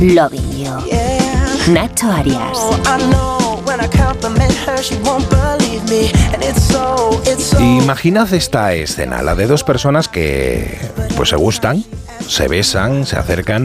Loving You. Nacho Arias. Imaginad esta escena, la de dos personas que pues se gustan, se besan, se acercan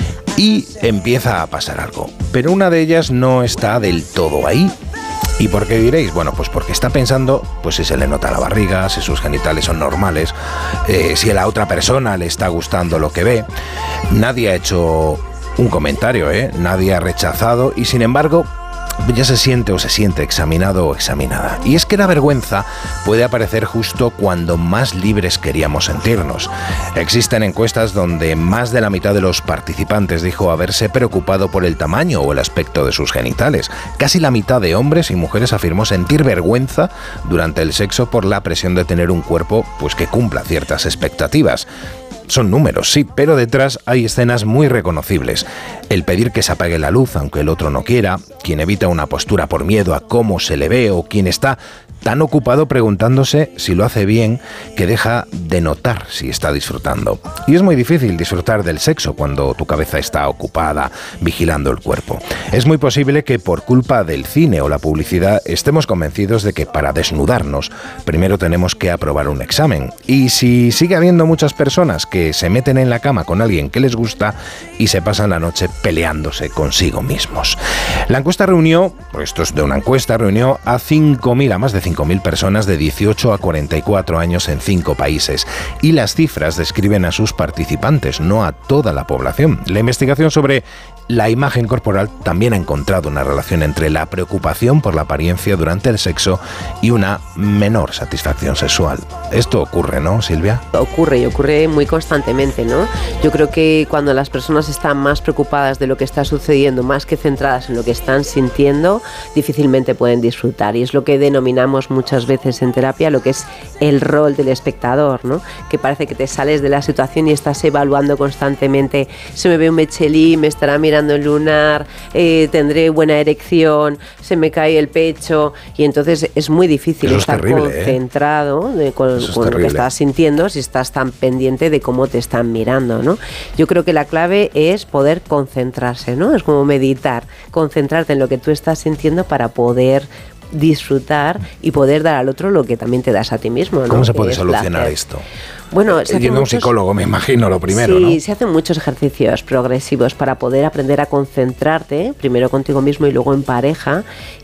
y empieza a pasar algo. Pero una de ellas no está del todo ahí. ¿Y por qué diréis? Bueno, pues porque está pensando pues si se le nota la barriga, si sus genitales son normales, si a la otra persona le está gustando lo que ve. Nadie ha hecho un comentario, nadie ha rechazado y sin embargo ya se siente examinado o examinada. Y es que la vergüenza puede aparecer justo cuando más libres queríamos sentirnos. Existen encuestas donde más de la mitad de los participantes dijo haberse preocupado por el tamaño o el aspecto de sus genitales. Casi la mitad de hombres y mujeres afirmó sentir vergüenza durante el sexo por la presión de tener un cuerpo pues que cumpla ciertas expectativas. Son números, sí, pero detrás hay escenas muy reconocibles. El pedir que se apague la luz aunque el otro no quiera, quien evita una postura por miedo a cómo se le ve o quien está tan ocupado preguntándose si lo hace bien que deja de notar si está disfrutando. Y es muy difícil disfrutar del sexo cuando tu cabeza está ocupada vigilando el cuerpo. Es muy posible que por culpa del cine o la publicidad estemos convencidos de que para desnudarnos primero tenemos que aprobar un examen. Y si sigue habiendo muchas personas que se meten en la cama con alguien que les gusta y se pasan la noche peleándose consigo mismos. La encuesta reunió, esto es de una encuesta, reunió a más de 5.000 personas de 18 a 44 años en 5 países. Y las cifras describen a sus participantes, no a toda la población. La investigación sobre la imagen corporal también ha encontrado una relación entre la preocupación por la apariencia durante el sexo y una menor satisfacción sexual. Esto ocurre, ¿no, Silvia? Ocurre y ocurre muy constantemente, ¿no? Yo creo que cuando las personas están más preocupadas de lo que está sucediendo, más que centradas en lo que están sintiendo, difícilmente pueden disfrutar. Y es lo que denominamos muchas veces en terapia lo que es el rol del espectador, ¿no? Que parece que te sales de la situación y estás evaluando constantemente, se me ve un mechelí, me estará mirando el lunar, tendré buena erección, se me cae el pecho, y entonces es muy difícil estar concentrado con lo que estás sintiendo si estás tan pendiente de cómo te están mirando, ¿no? Yo creo que la clave es poder concentrarse, ¿no? Es como meditar, concentrarte en lo que tú estás sintiendo para poder disfrutar y poder dar al otro lo que también te das a ti mismo, ¿no? ¿Cómo se puede solucionar esto? Bueno, yendo a un psicólogo, me imagino, lo primero, sí, ¿no? Sí, se hacen muchos ejercicios progresivos para poder aprender a concentrarte, primero contigo mismo y luego en pareja,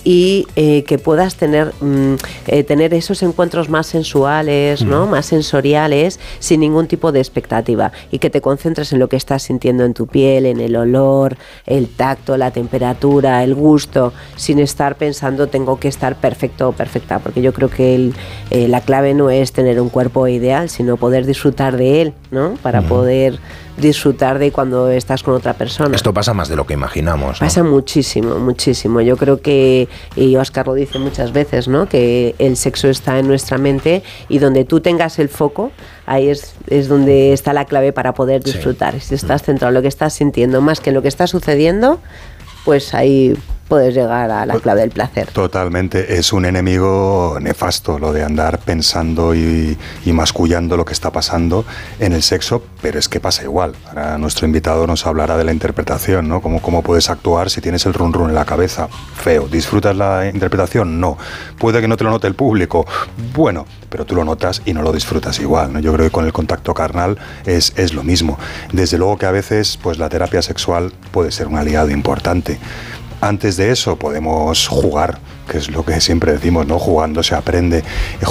y que puedas tener esos encuentros más sensuales, ¿no? Más sensoriales, sin ningún tipo de expectativa, y que te concentres en lo que estás sintiendo en tu piel, en el olor, el tacto, la temperatura, el gusto, sin estar pensando tengo que estar perfecto o perfecta, porque yo creo que la clave no es tener un cuerpo ideal, sino poder disfrutar de él, ¿no? Para poder disfrutar de cuando estás con otra persona. Esto pasa más de lo que imaginamos, ¿no? Pasa muchísimo, muchísimo. Yo creo que, y Óscar lo dice muchas veces, ¿no? Que el sexo está en nuestra mente y donde tú tengas el foco, ahí es donde está la clave para poder disfrutar. Si estás centrado en lo que estás sintiendo más que en lo que está sucediendo, pues ahí puedes llegar a la clave del placer. Totalmente, es un enemigo nefasto lo de andar pensando y mascullando lo que está pasando en el sexo, pero es que pasa igual. Ahora nuestro invitado nos hablará de la interpretación, ¿no? Cómo puedes actuar si tienes el run run en la cabeza. Feo. ¿Disfrutas la interpretación? No. Puede que no te lo note el público. Bueno, pero tú lo notas y no lo disfrutas igual, ¿no? Yo creo que con el contacto carnal es lo mismo. Desde luego que a veces pues la terapia sexual puede ser un aliado importante. Antes de eso podemos jugar, que es lo que siempre decimos, ¿no? Jugando se aprende.